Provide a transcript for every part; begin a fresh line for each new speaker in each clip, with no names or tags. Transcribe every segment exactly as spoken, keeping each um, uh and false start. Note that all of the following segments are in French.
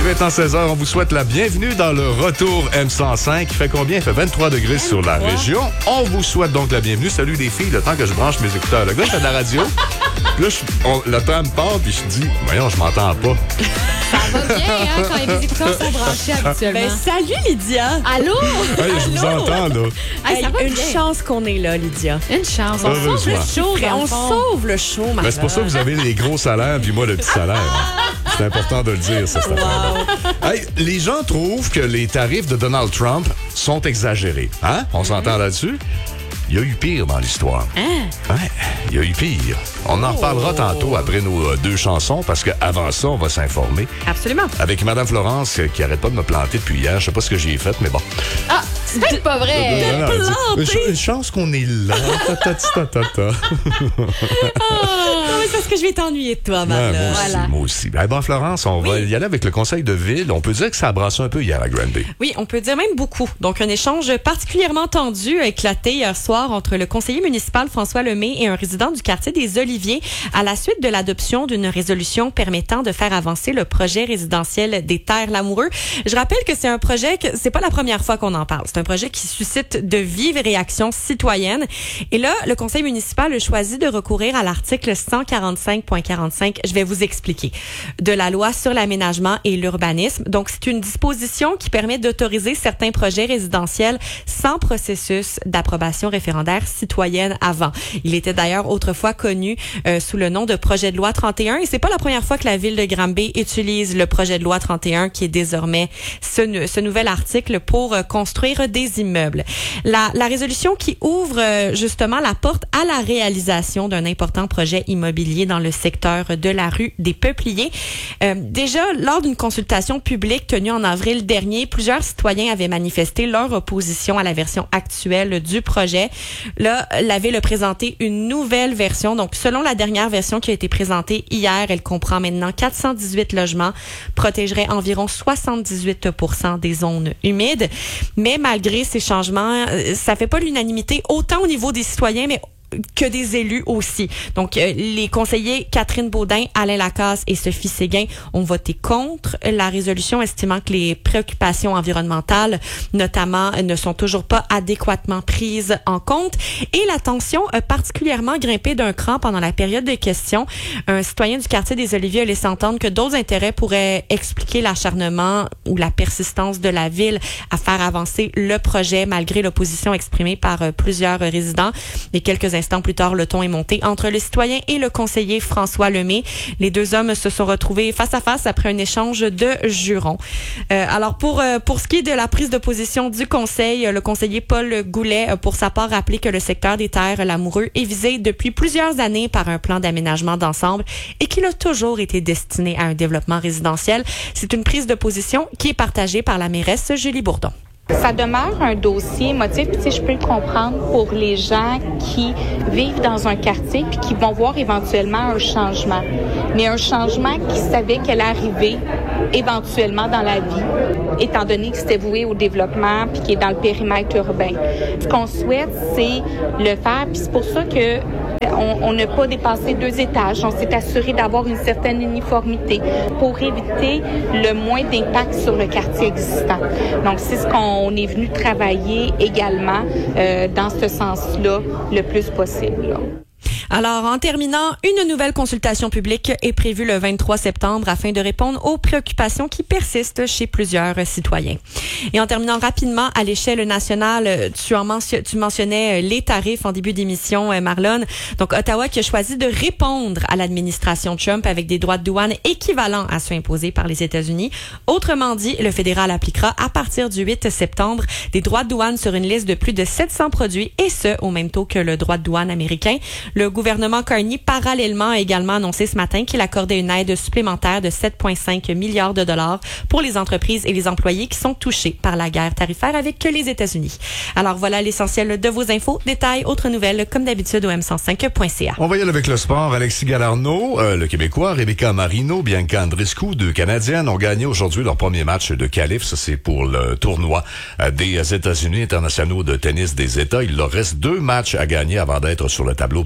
Bientôt étant seize heures, on vous souhaite la bienvenue dans le retour M cent cinq. Il fait combien? Il fait vingt-trois degrés sur la région. On vous souhaite donc la bienvenue. Salut les filles, le temps que je branche mes écouteurs. Le gars fait de la radio. Puis là, je, on, le temps me part, puis je dis, voyons, je m'entends pas.
Ça va bien, hein, quand les écouteurs sont branchés habituellement.
Ben, salut, Lydia.
Allô?
Hey, je vous entends, là.
Hey,
ça va
une
bien.
chance qu'on est là, Lydia.
Une chance. On
Heureusement.
sauve le show, dans
On
le fond.
sauve le show, ma
Ben, c'est pour ça que vous avez les gros salaires, puis moi, le petit salaire. C'est important de le dire, ça, cette affaire-là. Hey, les gens trouvent que les tarifs de Donald Trump sont exagérés. Hein? On s'entend là-dessus? Il y a eu pire dans l'histoire.
Hein?
Ouais, il y a eu pire. On en reparlera tantôt après nos euh, deux chansons, parce qu'avant ça, on va s'informer.
Absolument.
Avec Madame Florence, euh, qui arrête pas de me planter depuis hier. Je sais pas ce que j'y ai fait, mais bon.
Ah, c'est peut-être pas vrai.
Non, non, elle dit,
planter.
Une chance qu'on est là. Ta, ta, ta, ta, ta.
Non, mais c'est parce que je vais t'ennuyer de toi,
Ouais,
Marla.
moi aussi,
Voilà.
moi aussi. Ben, bon, Florence, on va y aller avec le conseil de ville. On peut dire que ça a brassé un peu hier à Granby.
Oui, on peut dire même beaucoup. Donc, un échange particulièrement tendu a éclaté hier soir entre le conseiller municipal François Lemay et un résident du quartier des Oliviers à la suite de l'adoption d'une résolution permettant de faire avancer le projet résidentiel des Terres Lamoureux. Je rappelle que c'est un projet que c'est pas la première fois qu'on en parle. C'est un projet qui suscite de vives réactions citoyennes. Et là, le conseil municipal a choisi de recourir à l'article cent quarante-cinq point quarante-cinq. Je vais vous expliquer. De la loi sur l'aménagement et l'urbanisme. Donc, c'est une disposition qui permet d'autoriser certains projets résidentiels sans processus d'approbation référendaire citoyenne avant. Il était d'ailleurs autrefois connu euh, sous le nom de projet de loi trente et un et c'est pas la première fois que la ville de Granby utilise le projet de loi trente et un qui est désormais ce, ce nouvel article pour euh, construire des immeubles. La, la résolution qui ouvre euh, justement la porte à la réalisation d'un important projet immobilier dans le secteur de la rue des Peupliers. Euh, déjà, lors d'une consultation publique tenue en avril dernier, plusieurs citoyens avaient manifesté leur opposition à la version actuelle du projet. Là, la ville a présenté une nouvelle version. Donc, selon la dernière version qui a été présentée hier, elle comprend maintenant quatre cent dix-huit logements, protégerait environ soixante-dix-huit pour cent des zones humides. Mais malgré ces changements, ça fait pas l'unanimité autant au niveau des citoyens, mais que des élus aussi. Donc, euh, les conseillers Catherine Baudin, Alain Lacasse et Sophie Séguin ont voté contre la résolution, estimant que les préoccupations environnementales, notamment, ne sont toujours pas adéquatement prises en compte. Et la tension a particulièrement grimpé d'un cran pendant la période de questions. Un citoyen du quartier des Oliviers a laissé entendre que d'autres intérêts pourraient expliquer l'acharnement ou la persistance de la ville à faire avancer le projet, malgré l'opposition exprimée par euh, plusieurs résidents. Et quelques instants plus tard, le ton est monté entre le citoyen et le conseiller François Lemay. Les deux hommes se sont retrouvés face à face après un échange de jurons. Euh, alors, pour euh, pour ce qui est de la prise de position du conseil, le conseiller Paul Goulet a pour sa part rappelé que le secteur des Terres Lamoureux est visé depuis plusieurs années par un plan d'aménagement d'ensemble et qu'il a toujours été destiné à un développement résidentiel. C'est une prise de position qui est partagée par la mairesse Julie Bourdon.
Ça demeure un dossier émotif, puis tu sais, je peux le comprendre pour les gens qui vivent dans un quartier puis qui vont voir éventuellement un changement. Mais un changement qui savait qu'elle arrivait éventuellement dans la vie, étant donné que c'était voué au développement puis qui est dans le périmètre urbain. Ce qu'on souhaite, c'est le faire, puis c'est pour ça que on, on n'a pas dépassé deux étages. On s'est assuré d'avoir une certaine uniformité pour éviter le moins d'impact sur le quartier existant. Donc, c'est ce qu'on est venu travailler également euh, dans ce sens-là le plus possible, là.
Alors, en terminant, une nouvelle consultation publique est prévue le vingt-trois septembre afin de répondre aux préoccupations qui persistent chez plusieurs citoyens. Et en terminant rapidement, à l'échelle nationale, tu, en mention, tu mentionnais les tarifs en début d'émission, Marlon. Donc, Ottawa qui a choisi de répondre à l'administration Trump avec des droits de douane équivalents à ceux imposés par les États-Unis. Autrement dit, le fédéral appliquera à partir du huit septembre des droits de douane sur une liste de plus de sept cents produits, et ce, au même taux que le droit de douane américain. Le gouvernement Carney, parallèlement, a également annoncé ce matin qu'il accordait une aide supplémentaire de sept virgule cinq milliards de dollars pour les entreprises et les employés qui sont touchés par la guerre tarifaire avec les États-Unis. Alors voilà l'essentiel de vos infos. Détails, autres nouvelles, comme d'habitude au m cent cinq point c a.
On va y aller avec le sport. Alexis Galarneau, euh, le Québécois, Rebecca Marino, Bianca Andreescu, deux Canadiennes, ont gagné aujourd'hui leur premier match de qualif. Ça, c'est pour le tournoi euh, des États-Unis internationaux de tennis des États. Il leur reste deux matchs à gagner avant d'être sur le tableau principal.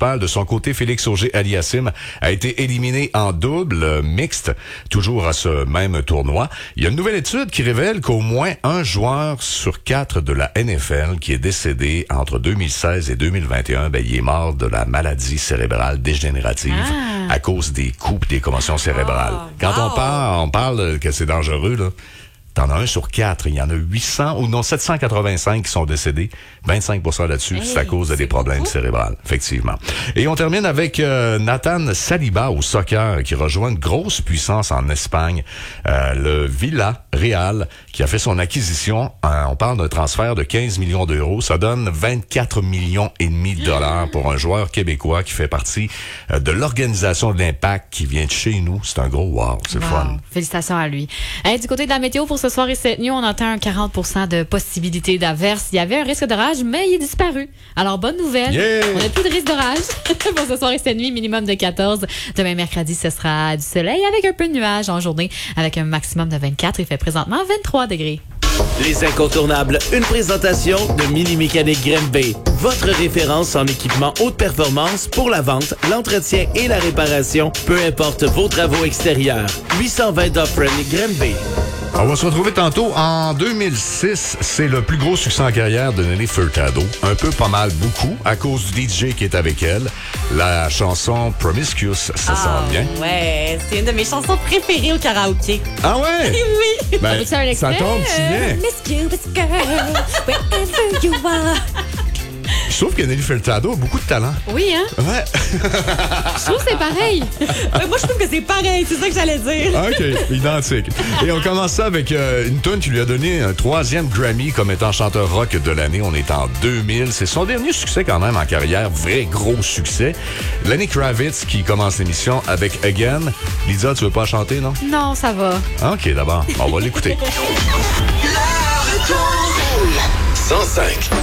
cérébrale. De son côté, Félix Auger-Aliassime a été éliminé en double euh, mixte, toujours à ce même tournoi. Il y a une nouvelle étude qui révèle qu'au moins un joueur sur quatre de la N F L qui est décédé entre deux mille seize et deux mille vingt et un, ben, il est mort de la maladie cérébrale dégénérative
Ah.
à cause des coups et des commotions cérébrales.
Oh,
Quand
wow.
on parle, on parle que c'est dangereux, là. T'en as un sur quatre. Il y en a huit cents, ou non, sept cent quatre-vingt-cinq qui sont décédés. vingt-cinq pour cent là-dessus,
Hey,
c'est à cause de des problèmes
beaucoup.
cérébrales, effectivement. Et on termine avec euh, Nathan Saliba au soccer, qui rejoint une grosse puissance en Espagne. Euh, le Villarreal, qui a fait son acquisition. Euh, on parle d'un transfert de quinze millions d'euros. Ça donne vingt-quatre millions et demi de dollars pour un joueur québécois qui fait partie euh, de l'organisation de l'Impact, qui vient de chez nous. C'est un gros wow, c'est
Wow.
fun.
Félicitations à lui. Hey, du côté de la météo pour ce soir et cette nuit, on entend un quarante pour cent de possibilité d'averse. Il y avait un risque d'orage, mais il est disparu. Alors, bonne nouvelle.
Yeah!
On n'a plus de risque d'orage pour ce soir et cette nuit, minimum de quatorze. Demain, mercredi, ce sera du soleil avec un peu de nuages en journée, avec un maximum de vingt-quatre. Il fait présentement vingt-trois degrés.
Les incontournables, une présentation de Mini Mécanique Grimby, votre référence en équipement haute performance pour la vente, l'entretien et la réparation, peu importe vos travaux extérieurs. huit cent vingt Dufferin Grimby.
On va se retrouver tantôt. En deux mille six, c'est le plus gros succès en carrière de Nelly Furtado. Un peu, pas mal, beaucoup, à cause du D J qui est avec elle. La chanson Promiscuous, ça
Ah,
sent bien.
ouais, c'est une de mes chansons préférées au karaoké.
Ah ouais?
Oui!
Ben,
Veux-tu un
ça
extrait?
tombe si bien.
Mischievous girl, wherever you are.
Je trouve que Nelly Furtado a beaucoup de talent.
Oui, hein?
Ouais.
Je trouve que c'est pareil.
Ouais, moi, je trouve que c'est pareil, c'est ça que j'allais dire.
OK, identique. Et on commence ça avec euh, une tune qui lui a donné un troisième Grammy comme étant chanteur rock de l'année. On est en deux mille. C'est son dernier succès quand même en carrière. Vrai gros succès. Lenny Kravitz qui commence l'émission avec Again. Lisa, tu veux pas chanter, non?
Non, ça va.
OK, d'abord, on va l'écouter.
cent cinq.